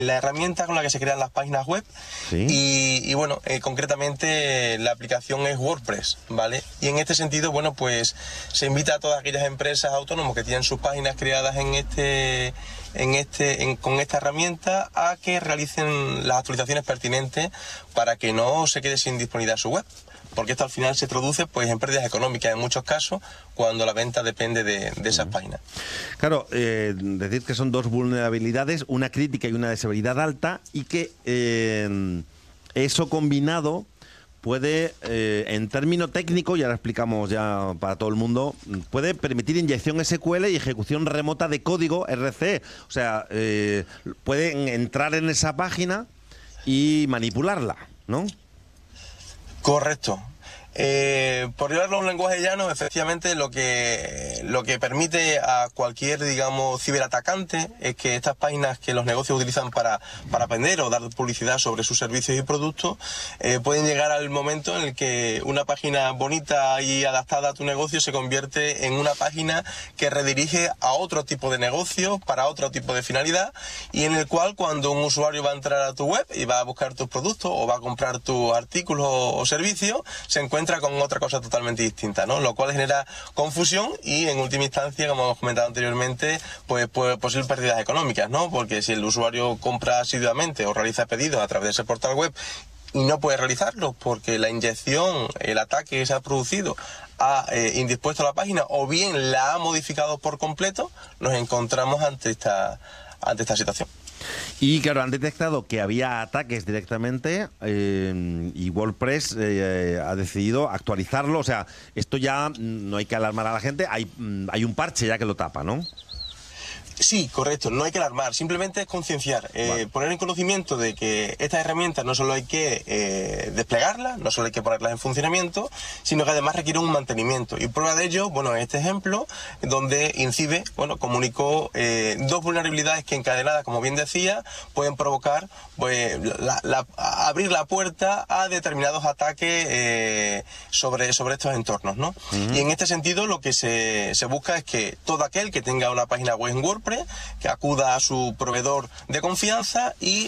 la herramienta con la que se crean las páginas web. Sí. Y bueno, concretamente la aplicación es WordPress, ¿vale? Y en este sentido, bueno, pues se invita a todas aquellas empresas autónomas que tienen sus páginas creadas con esta herramienta a que realicen las actualizaciones pertinentes para que no se quede sin disponibilidad su web. Porque esto al final se traduce pues en pérdidas económicas en muchos casos cuando la venta depende de esas páginas. Claro, decir que son dos vulnerabilidades, una crítica y una de severidad alta, y que eso combinado puede, en término técnico, y ahora explicamos ya para todo el mundo, puede permitir inyección SQL y ejecución remota de código RC. O sea, pueden entrar en esa página y manipularla, ¿no? Correcto. Por llevarlo a un lenguaje llano, efectivamente lo que permite a cualquier, digamos, ciberatacante es que estas páginas que los negocios utilizan para vender o dar publicidad sobre sus servicios y productos pueden llegar al momento en el que una página bonita y adaptada a tu negocio se convierte en una página que redirige a otro tipo de negocio para otro tipo de finalidad, y en el cual cuando un usuario va a entrar a tu web y va a buscar tus productos o va a comprar tus artículos o servicios, se encuentra con otra cosa totalmente distinta, ¿no? Lo cual genera confusión y, en última instancia, como hemos comentado anteriormente, pues posibles pérdidas económicas, ¿no? Porque si el usuario compra asiduamente o realiza pedidos a través de ese portal web y no puede realizarlos porque la inyección, el ataque que se ha producido ha indispuesto la página o bien la ha modificado por completo, nos encontramos ante esta situación. Y claro, han detectado que había ataques directamente y WordPress ha decidido actualizarlo. O sea, esto ya no hay que alarmar a la gente, hay un parche ya que lo tapa, ¿no? Sí, correcto, no hay que alarmar, simplemente es concienciar, Vale. poner en conocimiento de que estas herramientas no solo hay que desplegarlas, no solo hay que ponerlas en funcionamiento, sino que además requieren un mantenimiento. Y prueba de ello, bueno, en este ejemplo, donde INCIBE, bueno, comunicó dos vulnerabilidades que encadenadas, como bien decía, pueden provocar, pues, abrir la puerta a determinados ataques sobre estos entornos, ¿no? Y en este sentido, lo que se busca es que todo aquel que tenga una página web en WordPress, que acuda a su proveedor de confianza y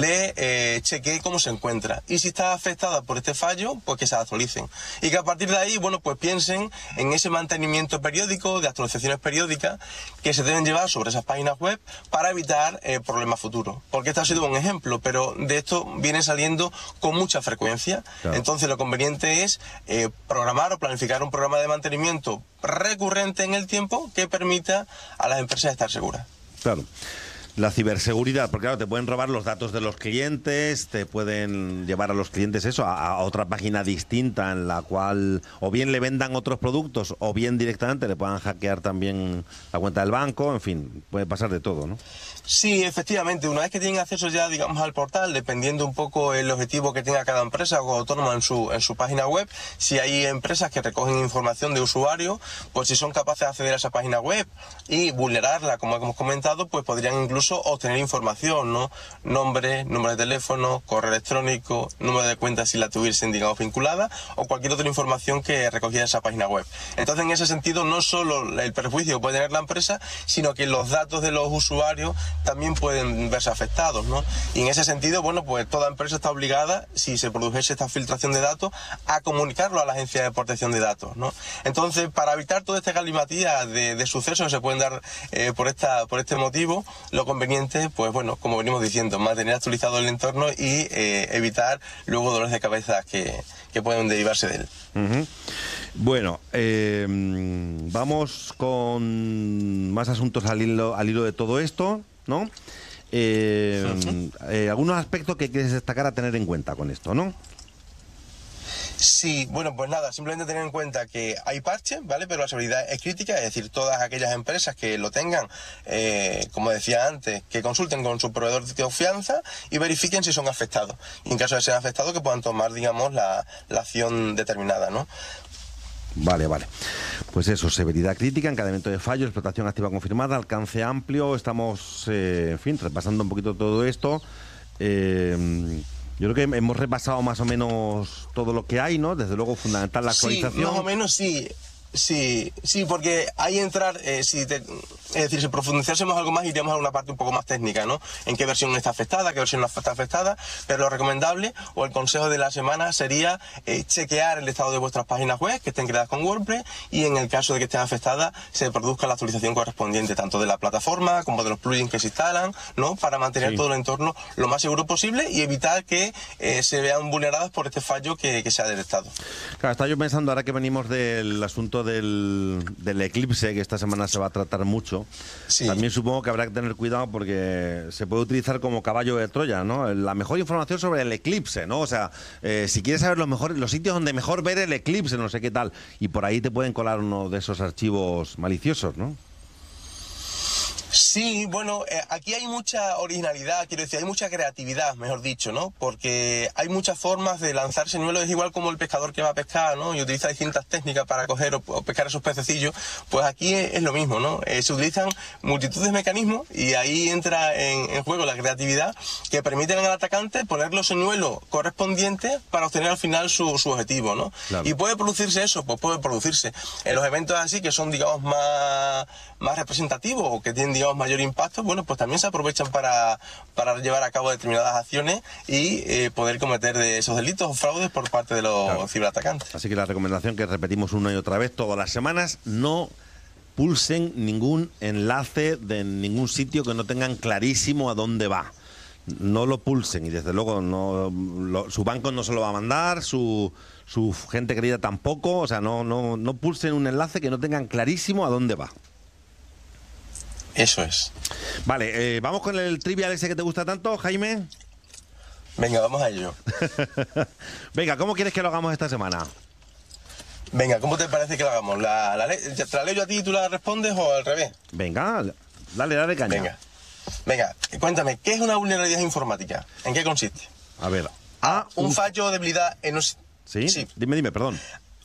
le chequee cómo se encuentra. Y si está afectada por este fallo, pues que se actualicen. Y que a partir de ahí, bueno, pues piensen en ese mantenimiento periódico, de actualizaciones periódicas, que se deben llevar sobre esas páginas web para evitar problemas futuros. Porque este ha sido un ejemplo, pero de esto viene saliendo con mucha frecuencia. Claro. Entonces lo conveniente es programar o planificar un programa de mantenimiento recurrente en el tiempo que permita a las empresas estar seguras. Claro. La ciberseguridad, porque claro, te pueden robar los datos de los clientes, te pueden llevar a los clientes eso, a otra página distinta en la cual o bien le vendan otros productos o bien directamente le puedan hackear también la cuenta del banco, en fin, puede pasar de todo, ¿no? Sí, efectivamente, una vez que tienen acceso ya, digamos, al portal, dependiendo un poco el objetivo que tenga cada empresa o autónoma en su página web, si hay empresas que recogen información de usuarios, pues si son capaces de acceder a esa página web y vulnerarla, como hemos comentado, pues podrían incluso obtener información, ¿no? Nombre, número de teléfono, correo electrónico, número de cuenta si la tuviesen, digamos, vinculada, o cualquier otra información que recogiera esa página web. Entonces, en ese sentido, no solo el perjuicio que puede tener la empresa, sino que los datos de los usuarios también pueden verse afectados, ¿no? Y en ese sentido, bueno, pues toda empresa está obligada, si se produjese esta filtración de datos, a comunicarlo a la Agencia de Protección de Datos, ¿no? Entonces, para evitar toda esta galimatía de sucesos que se pueden dar por este motivo, lo conveniente, pues bueno, como venimos diciendo, mantener actualizado el entorno y evitar luego dolores de cabeza que pueden derivarse de él. Uh-huh. Bueno, vamos con más asuntos al hilo de todo esto, ¿no? Algunos aspectos que quieres destacar a tener en cuenta con esto, ¿no? Sí, bueno, pues nada, simplemente tener en cuenta que hay parches, ¿vale? Pero la seguridad es crítica, es decir, todas aquellas empresas que lo tengan, como decía antes, que consulten con su proveedor de confianza y verifiquen si son afectados. Y en caso de ser afectados, que puedan tomar, digamos, la acción determinada, ¿no? Vale. Pues eso, severidad crítica, encadenamiento de fallos, explotación activa confirmada, alcance amplio. Estamos, en fin, repasando un poquito todo esto. Yo creo que hemos repasado más o menos todo lo que hay, ¿no? Desde luego, fundamental la actualización. Sí, más o menos sí. Sí, sí, porque ahí entrar, es decir, si profundizásemos algo más, iríamos a una parte un poco más técnica, ¿no? En qué versión está afectada, qué versión no está afectada, pero lo recomendable o el consejo de la semana sería chequear el estado de vuestras páginas web que estén creadas con WordPress y en el caso de que estén afectadas, se produzca la actualización correspondiente tanto de la plataforma como de los plugins que se instalan, ¿no? Para mantener todo el entorno lo más seguro posible y evitar que se vean vulneradas por este fallo que se ha detectado. Claro, estaba yo pensando, ahora que venimos del asunto del eclipse, que esta semana se va a tratar mucho, también supongo que habrá que tener cuidado porque se puede utilizar como caballo de Troya, ¿no? La mejor información sobre el eclipse, ¿no? O sea, si quieres saber los sitios donde mejor ver el eclipse, no sé qué tal, y por ahí te pueden colar uno de esos archivos maliciosos, ¿no? Sí, bueno, aquí hay mucha originalidad, quiero decir, hay mucha creatividad, mejor dicho, ¿no? Porque hay muchas formas de lanzar señuelos, es igual como el pescador que va a pescar, ¿no? Y utiliza distintas técnicas para coger o pescar esos pececillos, pues aquí es lo mismo, ¿no? Se utilizan multitud de mecanismos y ahí entra en juego la creatividad que permiten al atacante poner los señuelos correspondientes para obtener al final su objetivo, ¿no? Claro. ¿Y puede producirse eso? Pues puede producirse. En los eventos así que son, digamos, más representativos o que tienen, digamos, mayor impacto, bueno, pues también se aprovechan para llevar a cabo determinadas acciones y poder cometer de esos delitos o fraudes por parte de los ciberatacantes. Así que la recomendación que repetimos una y otra vez todas las semanas, no pulsen ningún enlace de ningún sitio que no tengan clarísimo a dónde va. No lo pulsen y desde luego su banco no se lo va a mandar, su gente querida tampoco, o sea, no pulsen un enlace que no tengan clarísimo a dónde va. Eso es. Vale, vamos con el trivial ese que te gusta tanto, Jaime. Venga, vamos a ello. Venga, ¿cómo quieres que lo hagamos esta semana? Venga, ¿cómo te parece que lo hagamos? ¿Te la leo yo a ti y tú la respondes o al revés? Venga, dale caña. Venga, cuéntame, ¿qué es una vulnerabilidad informática? ¿En qué consiste? A ver, un fallo o debilidad en un... ¿Sí? Dime, perdón.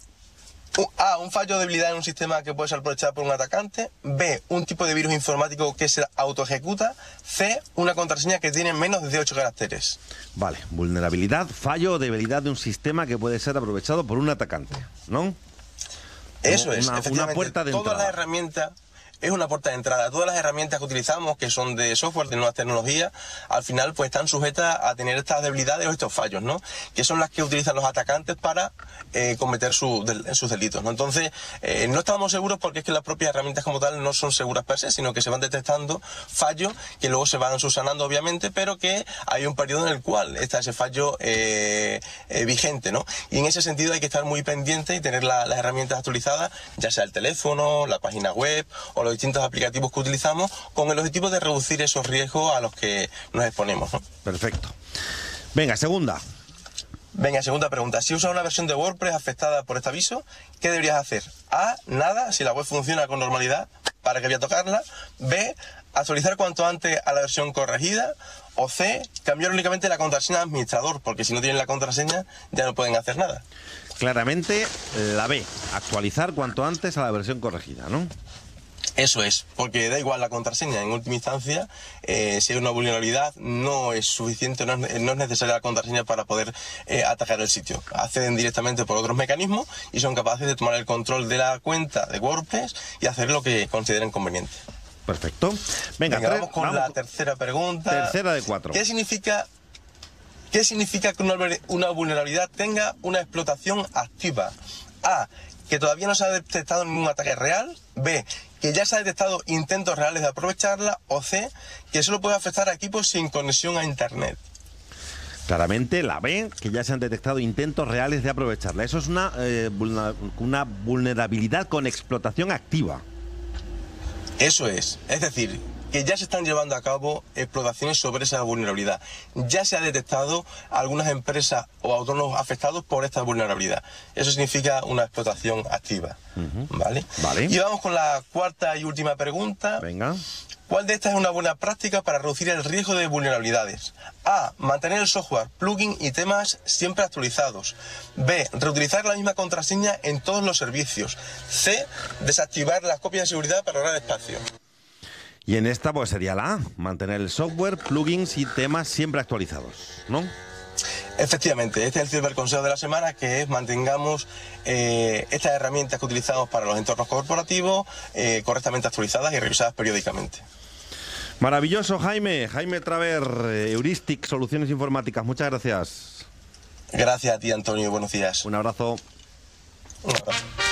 Un fallo o debilidad en un sistema que puede ser aprovechado por un atacante. B, un tipo de virus informático que se autoejecuta. C, una contraseña que tiene menos de 8 caracteres. Vale, vulnerabilidad, fallo o debilidad de un sistema que puede ser aprovechado por un atacante, ¿no? Eso es, efectivamente. Una puerta de entrada. Todas las herramientas... Es una puerta de entrada. Todas las herramientas que utilizamos, que son de software, de nuevas tecnologías, al final pues están sujetas a tener estas debilidades o estos fallos, ¿no? Que son las que utilizan los atacantes para cometer sus delitos, ¿no? Entonces, no estamos seguros porque es que las propias herramientas como tal no son seguras per se, sino que se van detectando fallos que luego se van subsanando, obviamente, pero que hay un periodo en el cual está ese fallo vigente, ¿no? Y en ese sentido hay que estar muy pendiente y tener las herramientas actualizadas, ya sea el teléfono, la página web o los distintos aplicativos que utilizamos, con el objetivo de reducir esos riesgos a los que nos exponemos, ¿no? Perfecto. Venga, segunda pregunta. Si usas una versión de WordPress afectada por este aviso, ¿qué deberías hacer? A, nada, si la web funciona con normalidad, ¿para qué voy a tocarla? B, actualizar cuanto antes a la versión corregida. O C, cambiar únicamente la contraseña de administrador, porque si no tienen la contraseña ya no pueden hacer nada. Claramente la B, actualizar cuanto antes a la versión corregida, ¿no? Eso es, porque da igual la contraseña. En última instancia, si hay una vulnerabilidad, no es suficiente, no es necesaria la contraseña para poder atacar el sitio. Acceden directamente por otros mecanismos y son capaces de tomar el control de la cuenta de WordPress y hacer lo que consideren conveniente. Perfecto. Venga, vamos con la tercera pregunta. Tercera de 4. ¿Qué significa que una vulnerabilidad tenga una explotación activa? A, que todavía no se ha detectado ningún ataque real. B, que ya se ha detectado intentos reales de aprovecharla. O C, que solo puede afectar a equipos sin conexión a Internet. Claramente la B, que ya se han detectado intentos reales de aprovecharla. Eso es una vulnerabilidad con explotación activa. Eso es decir, que ya se están llevando a cabo explotaciones sobre esa vulnerabilidad. Ya se ha detectado algunas empresas o autónomos afectados por esta vulnerabilidad. Eso significa una explotación activa. ¿Vale? Y vamos con la cuarta y última pregunta. Venga. ¿Cuál de estas es una buena práctica para reducir el riesgo de vulnerabilidades? A, mantener el software, plugin y temas siempre actualizados. B, reutilizar la misma contraseña en todos los servicios. C, desactivar las copias de seguridad para ahorrar espacio. Y en esta pues sería la A, mantener el software, plugins y temas siempre actualizados, ¿no? Efectivamente, este es el ciberconsejo de la semana, que es mantengamos estas herramientas que utilizamos para los entornos corporativos correctamente actualizadas y revisadas periódicamente. Maravilloso, Jaime. Jaime Traver, Heuristic, Soluciones Informáticas. Muchas gracias. Gracias a ti, Antonio. Buenos días. Un abrazo. Un abrazo.